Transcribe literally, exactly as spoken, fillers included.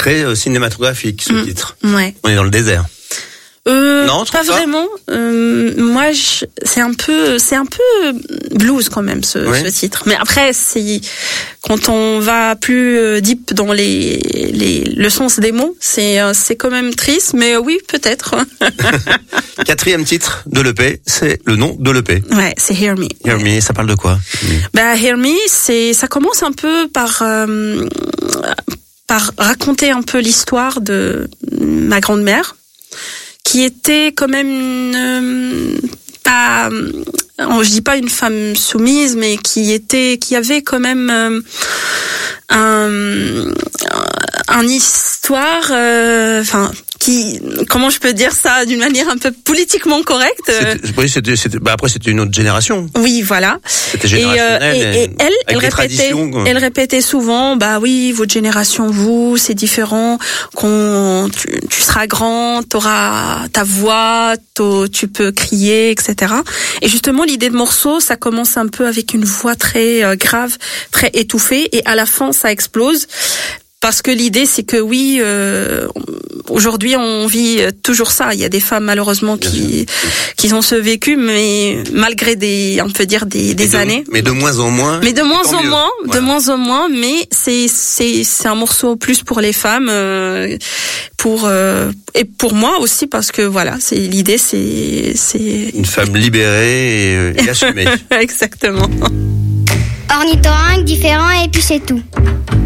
très euh, cinématographique ce mmh. titre. Ouais. On est dans le désert. Euh, non, pas vraiment. Euh, moi, je, c'est un peu, c'est un peu blues quand même ce, ouais. ce titre. Mais après, c'est quand on va plus deep dans les, les le sens des mots, c'est, c'est quand même triste. Mais oui, peut-être. Quatrième titre de l'E P, c'est le nom de l'E P. Ouais, c'est Hear Me. Hear Me, ça parle de quoi? Bah, Hear Me, c'est, ça commence un peu par. Euh, par raconter un peu l'histoire de ma grand-mère, qui était quand même une, pas, je dis pas une femme soumise, mais qui était, qui avait quand même euh, un, un histoire, euh, enfin, qui, comment je peux dire ça d'une manière un peu politiquement correcte. C'était, oui, c'était, c'était, bah après c'était une autre génération. Oui, voilà. C'était générationnel. Et, euh, et, et elle, elle répétait, elle répétait souvent, bah oui, votre génération, vous, c'est différent. Quand tu, tu seras grand, t'auras ta voix, tu peux crier, et cetera. Et justement, l'idée de morceau, ça commence un peu avec une voix très euh, grave, très étouffée, et à la fin, ça explose. Parce que l'idée, c'est que oui, euh, aujourd'hui, on vit toujours ça. Il y a des femmes, malheureusement, qui, qui ont ce vécu, mais malgré des, on peut dire, des, des mais de, années. Mais de moins en moins. Mais de moins en mieux. moins, Voilà. de moins en moins, mais c'est, c'est, c'est un morceau plus pour les femmes, euh, pour, euh, et pour moi aussi, parce que voilà, c'est, l'idée, c'est, c'est. Une femme libérée et, et assumée. Exactement. Ornithorynque différent et puis c'est tout.